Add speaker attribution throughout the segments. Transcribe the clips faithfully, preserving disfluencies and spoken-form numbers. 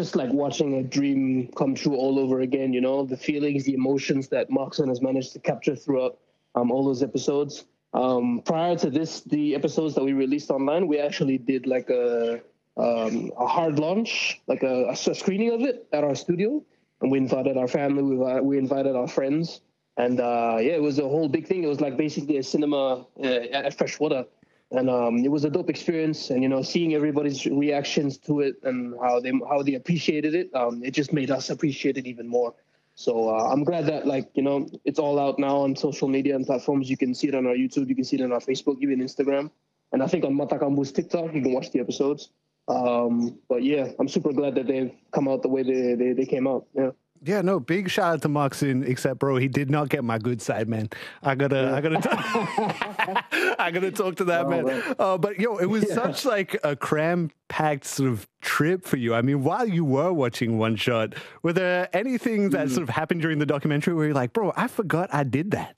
Speaker 1: just like watching a dream come true all over again. You know, the feelings, the emotions that Markson has managed to capture throughout um, all those episodes. Um, prior to this, the episodes that we released online, we actually did like a um, a hard launch, like a, a screening of it at our studio, and we invited our family, we we invited our friends, and uh, yeah, it was a whole big thing. It was like basically a cinema uh, at Freshwater. And um, it was a dope experience, and you know, seeing everybody's reactions to it and how they how they appreciated it, um, it just made us appreciate it even more. So uh, I'm glad that, like, you know, it's all out now on social media and platforms. You can see it on our YouTube, you can see it on our Facebook, even Instagram, and I think on Matakambu's TikTok you can watch the episodes. Um, but yeah, I'm super glad that they've come out the way they they, they came out. Yeah.
Speaker 2: Yeah, no, big shout out to Markson, except, bro, he did not get my good side, man. I gotta, yeah. I gotta, t- I gotta talk to that, oh, man. Uh, but yo, it was yeah. such like a cram-packed sort of trip for you. I mean, while you were watching One Shot, were there anything that mm. sort of happened during the documentary where you're like, bro, I forgot I did that?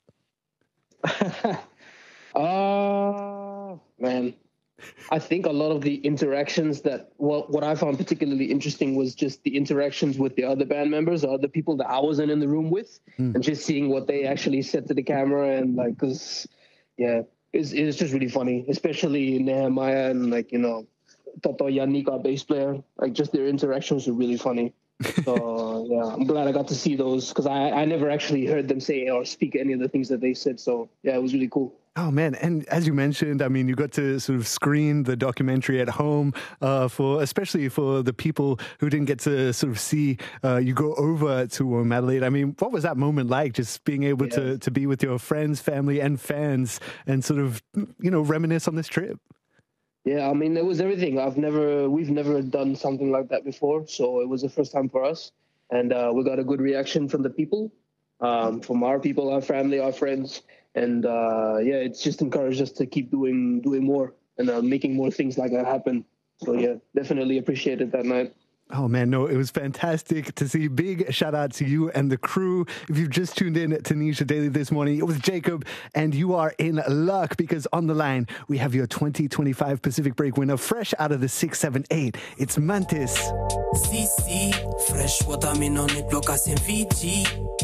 Speaker 1: uh, man. I think a lot of the interactions that, well, what I found particularly interesting was just the interactions with the other band members, or other people that I wasn't in the room with, mm. and just seeing what they actually said to the camera. And like, cause yeah, it's, it's just really funny, especially Nehemiah and like, you know, Toto Yannick, our bass player, like just their interactions were really funny. So yeah, I'm glad I got to see those, because I, I never actually heard them say or speak any of the things that they said. So yeah, it was really cool.
Speaker 2: Oh, man. And as you mentioned, I mean, you got to sort of screen the documentary at home uh, for, especially for the people who didn't get to sort of see uh, you go over to um, Adelaide. I mean, what was that moment like, just being able yeah. to, to be with your friends, family and fans and sort of, you know, reminisce on this trip?
Speaker 1: Yeah, I mean, it was everything. I've never, we've never done something like that before. So it was the first time for us. And uh, we got a good reaction from the people, um, from our people, our family, our friends. And uh, yeah, it's just encouraged us to keep doing doing more and uh, making more things like that happen. So yeah, definitely appreciated that night.
Speaker 2: Oh, man, no, it was fantastic to see. Big shout out to you and the crew. If you've just tuned in to Nisha Daily this morning, it was Jacob, and you are in luck because on the line, we have your twenty twenty-five Pacific Break winner, fresh out of the six seven eight. It's Mantis. C C, fresh water, me no need block us in Fiji.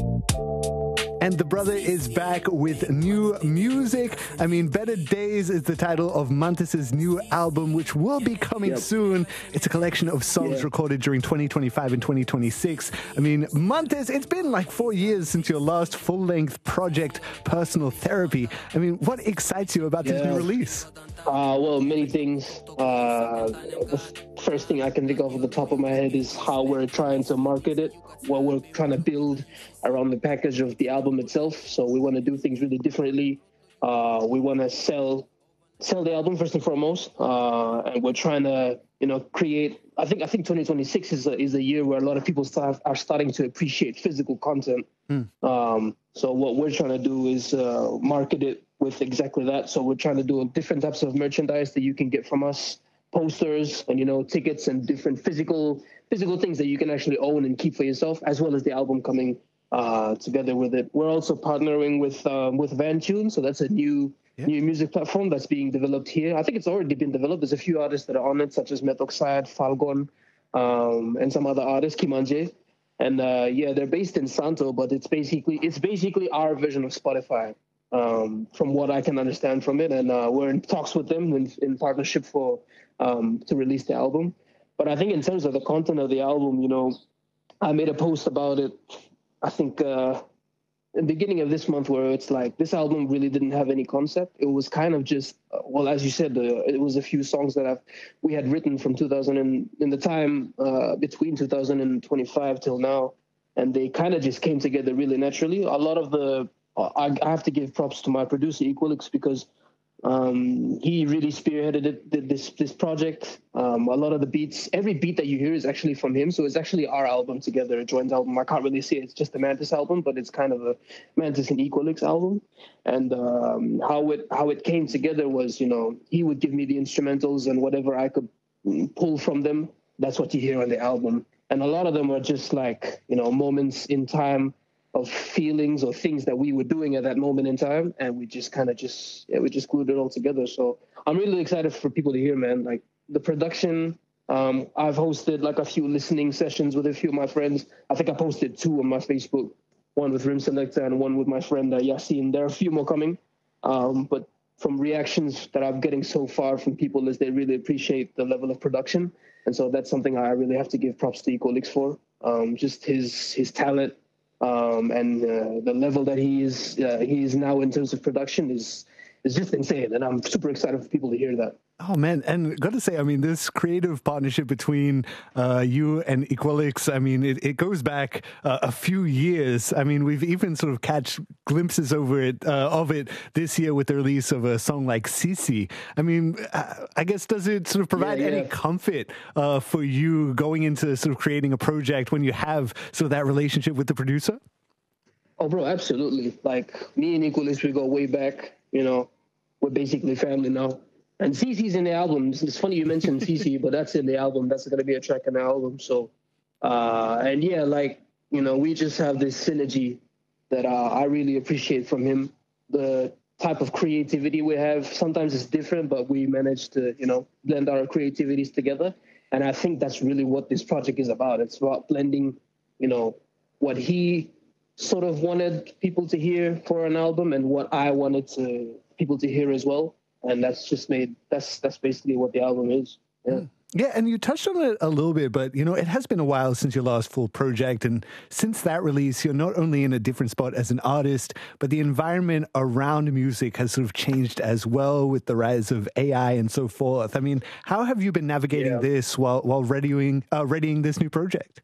Speaker 2: And the brother is back with new music. I mean, Better Days is the title of Mantis's new album, which will be coming yep. soon. It's a collection of songs yeah. recorded during twenty twenty-five and twenty twenty-six. I mean, Mantis, it's been like four years since your last full-length project, Personal Therapy. I mean, what excites you about yeah. this new release?
Speaker 1: Uh, well, many things. Uh, the first thing I can think of at the top of my head is how we're trying to market it, what we're trying to build around the package of the album itself. So we want to do things really differently. Uh, we want to sell sell the album first and foremost, uh, and we're trying to, you know, create. I think I think twenty twenty-six is a, is a year where a lot of people start, are starting to appreciate physical content. Mm. Um, so what we're trying to do is uh, market it with exactly that. So we're trying to do different types of merchandise that you can get from us, posters and, you know, tickets and different physical physical things that you can actually own and keep for yourself, as well as the album coming uh, together with it. We're also partnering with um, with Vantune, so that's a new yeah. new music platform that's being developed here. I think it's already been developed. There's a few artists that are on it, such as Methoxide, Falcon, um, and some other artists, Kimanje. And uh, yeah, they're based in Santo, but it's basically it's basically our version of Spotify, um, from what I can understand from it. And uh, we're in talks with them in, in partnership for um, to release the album. But I think in terms of the content of the album, you know, I made a post about it, I think, uh, in the beginning of this month, where it's like, this album really didn't have any concept. It was kind of just, uh, well, as you said, uh, it was a few songs that I've, we had written from two thousand and in the time uh, between two thousand twenty-five till now. And they kind of just came together really naturally. A lot of the, uh, I, I have to give props to my producer, Equalix, because Um, he really spearheaded it, this this project. Um, a lot of the beats, every beat that you hear is actually from him. So it's actually our album together, a joint album. I can't really say it's just a Mantis album, but it's kind of a Mantis and Equalix album. And um, how it how it came together was, you know, he would give me the instrumentals and whatever I could pull from them. That's what you hear on the album. And a lot of them were just like, you know, moments in time of feelings or things that we were doing at that moment in time, and we just kind of just yeah we just glued it all together. So I'm really excited for people to hear, man. Like the production, Um, I've hosted like a few listening sessions with a few of my friends. I think I posted two on my Facebook, one with Rim Selector and one with my friend uh, Yassine. There are a few more coming. Um, but from reactions that I'm getting so far from people is they really appreciate the level of production. And so that's something I really have to give props to Equalix for. Um, just his his talent um, and uh, the level that he is uh, he is now in terms of production is is just insane. And I'm super excited for people to hear that.
Speaker 2: Oh man, and got to say, I mean, this creative partnership between uh, you and Equalix, I mean, it, it goes back uh, a few years. I mean, we've even sort of catch glimpses over it uh, of it this year with the release of a song like Sisi. I mean, I guess does it sort of provide yeah, yeah. any comfort uh, for you going into sort of creating a project when you have sort of that relationship with the producer?
Speaker 1: Oh, bro, absolutely. Like me and Equalix, we go way back. You know, we're basically family now. And Sisi's in the album. It's funny you mentioned Sisi, but that's in the album. That's going to be a track in the album. So, uh, and yeah, like, you know, we just have this synergy that uh, I really appreciate from him. The type of creativity we have, sometimes it's different, but we manage to, you know, blend our creativities together. And I think that's really what this project is about. It's about blending, you know, what he sort of wanted people to hear for an album and what I wanted to people to hear as well. And that's just made, that's that's basically what the album is. Yeah.
Speaker 2: Yeah, and you touched on it a little bit, but, you know, it has been a while since your last full project. And since that release, you're not only in a different spot as an artist, but the environment around music has sort of changed as well with the rise of A I and so forth. I mean, how have you been navigating yeah. this while, while readying, uh, readying this new project?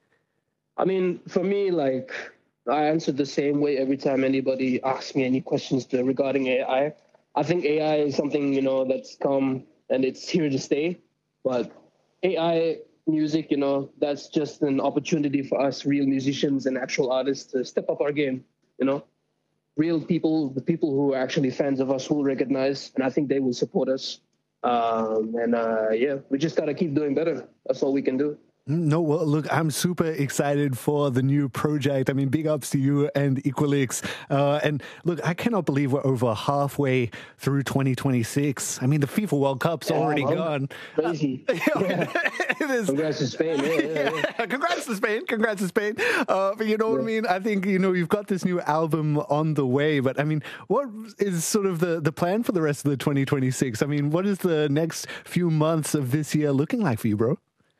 Speaker 1: I mean, for me, like, I answer the same way every time anybody asks me any questions to, regarding A I. I think A I is something, you know, that's come and it's here to stay. But A I music, you know, that's just an opportunity for us real musicians and actual artists to step up our game, you know. Real people, the people who are actually fans of us will recognize, and I think they will support us. Um, and, uh, yeah, we just got to keep doing better. That's all we can do.
Speaker 2: No, well, look, I'm super excited for the new project. I mean, big ups to you and Equalix. Uh, and look, I cannot believe we're over halfway through twenty twenty-six. I mean, the FIFA World Cup's yeah, already
Speaker 1: I'm
Speaker 2: gone.
Speaker 1: Crazy. Uh, yeah. it is. Congrats to Spain. Yeah, yeah,
Speaker 2: yeah. Congrats to Spain. Congrats to Spain. Uh, but you know yeah. what I mean? I think, you know, you've got this new album on the way. But I mean, what is sort of the, the plan for the rest of the twenty twenty-six? I mean, what is the next few months of this year looking like for you, bro?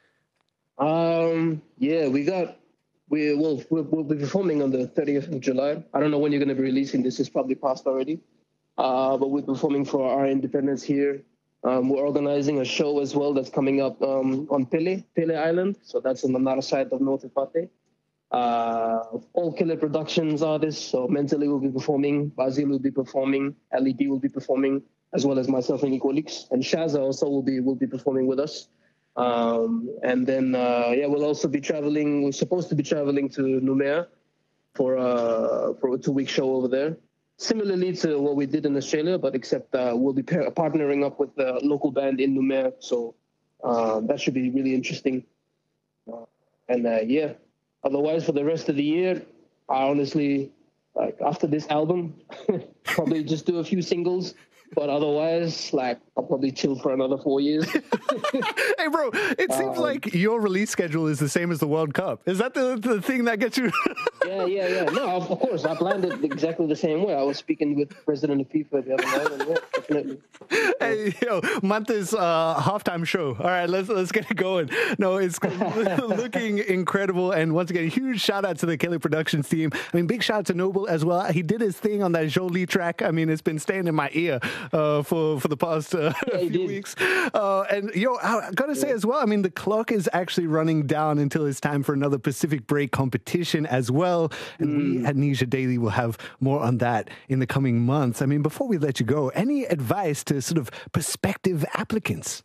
Speaker 1: Um, yeah, we got, we will, we'll, we'll be performing on the thirtieth of July. I don't know when you're going to be releasing this. It's probably passed already. Uh, but we're performing for our independence here. Um, we're organizing a show as well that's coming up um, on Pele, Pele Island. So that's on the other side of North Ipate. Uh, all Killer Productions artists. So Mentally will be performing. Basil will be performing. L E D will be performing, as well as myself and Equalix. And Shaza also will be, will be performing with us. Um, and then, uh, yeah, we'll also be traveling. We're supposed to be traveling to Noumea for, uh, for a two-week show over there. Similarly to what we did in Australia, but except uh, we'll be par- partnering up with the local band in Noumea. So uh, that should be really interesting. Uh, and, uh, yeah, otherwise for the rest of the year, I honestly, like after this album, probably just do a few singles. But otherwise, like, I'll probably chill for another four years.
Speaker 2: Hey, bro, it seems um, like your release schedule is the same as the World Cup. Is that the, the thing that gets you?
Speaker 1: yeah, yeah, yeah. No, of course. I planned it exactly the same way. I was speaking with the president of FIFA the other night, and yeah, definitely.
Speaker 2: Hey, yo, Manta's uh, halftime show. All right, let's let's get it going. No, it's looking incredible. And once again, huge shout out to the Killer Productions team. I mean, big shout out to Noble as well. He did his thing on that Jolie track. I mean, it's been staying in my ear uh, for, for the past uh, yeah, few did. weeks. Uh, and, yo, I got to say as well, I mean, the clock is actually running down until it's time for another Pacific Break competition as well. And mm. we at Nisha Daily will have more on that in the coming months. I mean, before we let you go, any advice to sort of prospective applicants?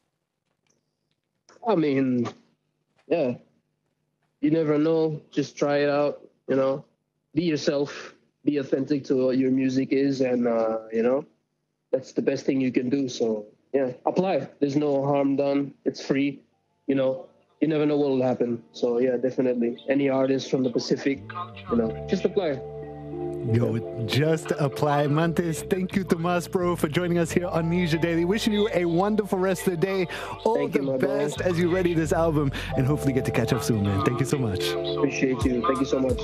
Speaker 1: I mean, yeah, you never know. Just try it out, you know, be yourself, be authentic to what your music is. And, uh, you know, that's the best thing you can do. So, yeah, apply. There's no harm done. It's free. You know, you never know what will happen. So, yeah, definitely. Any artist from the Pacific, you know, just apply.
Speaker 2: Yo, just apply. Mantis, thank you, Tomas, bro, for joining us here on Nisha Daily. Wishing you a wonderful rest of the day. All
Speaker 1: thank
Speaker 2: the
Speaker 1: you,
Speaker 2: best
Speaker 1: bro.
Speaker 2: as you ready this album, and hopefully get to catch up soon, man. Thank you so much.
Speaker 1: Appreciate you. Thank you so much.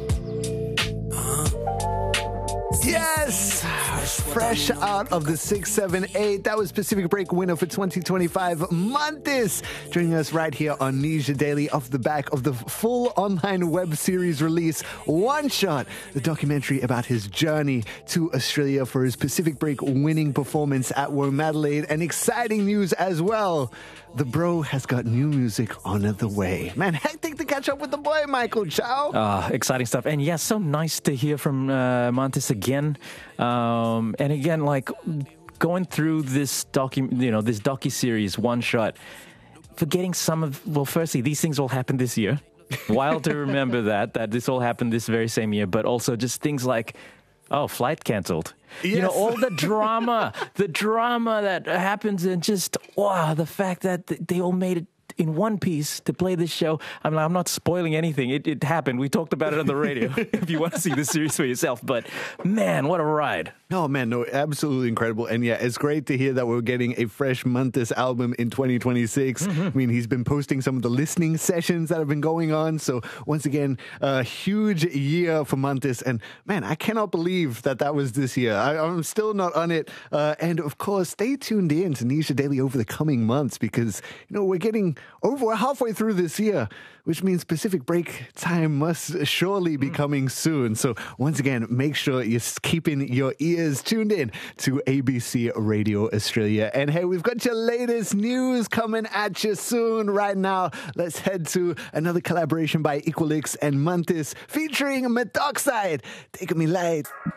Speaker 2: Yes! Fresh out of the six seven eight. That was Pacific Break winner for twenty twenty-five, Mantis, joining us right here on Nisha Daily off the back of the full online web series release, One Shot, the documentary about his journey to Australia for his Pacific Break winning performance at Womadelaide. And exciting news as well. The bro has got new music on the way. Man, hectic to catch up with the boy, Michael Chow.
Speaker 3: Uh, exciting stuff. And yeah, so nice to hear from uh, Mantis again. Um, and again, like going through this docu, you know, this docu-series, One Shot, forgetting some of, well, firstly, these things all happened this year. Wild to remember that, that this all happened this very same year. But also just things like, oh, flight cancelled. Yes. You know, all the drama, the drama that happens, and just, wow, the fact that they all made it in one piece to play this show. I'm, I'm not spoiling anything. It, it happened. We talked about it on the radio if you want to see the series for yourself. But man, what a ride.
Speaker 2: Oh, man, no, absolutely incredible. And yeah, it's great to hear that we're getting a fresh Mantis album in twenty twenty-six. Mm-hmm. I mean, he's been posting some of the listening sessions that have been going on. So once again, a huge year for Mantis. And man, I cannot believe that that was this year. I, I'm still not on it. Uh, and of course, stay tuned in to Nisha Daily over the coming months because, you know, we're getting over we're halfway through this year, which means Pacific Break time must surely be coming soon. So once again, make sure you're keeping your ears tuned in to A B C Radio Australia. And hey, we've got your latest news coming at you soon. Right now, let's head to another collaboration by Equalix and Mantis featuring Methoxide. Take Me Light.